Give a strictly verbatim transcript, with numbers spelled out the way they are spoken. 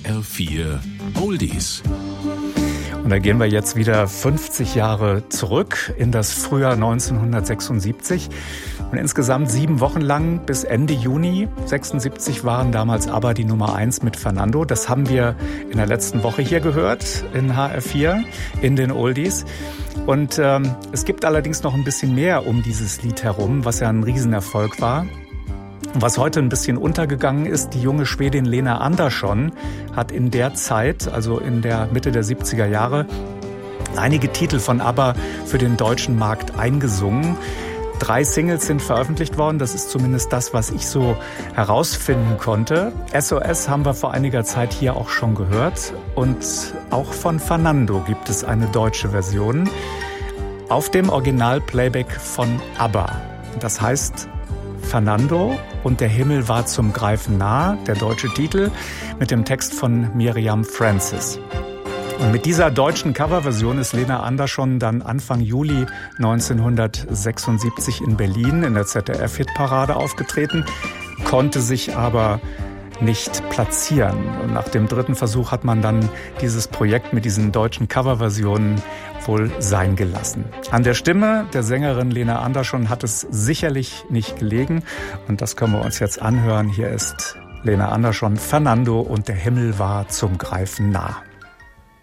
R vier Oldies. Und da gehen wir jetzt wieder fünfzig Jahre zurück in das Frühjahr neunzehnhundertsechsundsiebzig. Und insgesamt sieben Wochen lang bis Ende Juni sechsundsiebzig waren damals ABBA die Nummer eins mit Fernando. Das haben wir in der letzten Woche hier gehört in H R vier, in den Oldies. Und ähm, es gibt allerdings noch ein bisschen mehr um dieses Lied herum, was ja ein Riesenerfolg war. Was heute ein bisschen untergegangen ist, die junge Schwedin Lena Andersson hat in der Zeit, also in der Mitte der siebziger Jahre, einige Titel von ABBA für den deutschen Markt eingesungen. Drei Singles sind veröffentlicht worden, das ist zumindest das, was ich so herausfinden konnte. S O S haben wir vor einiger Zeit hier auch schon gehört und auch von Fernando gibt es eine deutsche Version auf dem Original-Playback von ABBA. Das heißt Fernando und der Himmel war zum Greifen nah, der deutsche Titel, mit dem Text von Miriam Francis. Und mit dieser deutschen Coverversion ist Lena Andersson dann Anfang Juli neunzehnhundertsechsundsiebzig in Berlin in der Z D F-Hitparade aufgetreten, konnte sich aber nicht platzieren. Und nach dem dritten Versuch hat man dann dieses Projekt mit diesen deutschen Coverversionen wohl sein gelassen. An der Stimme der Sängerin Lena Andersson hat es sicherlich nicht gelegen. Und das können wir uns jetzt anhören. Hier ist Lena Andersson, Fernando und der Himmel war zum Greifen nah.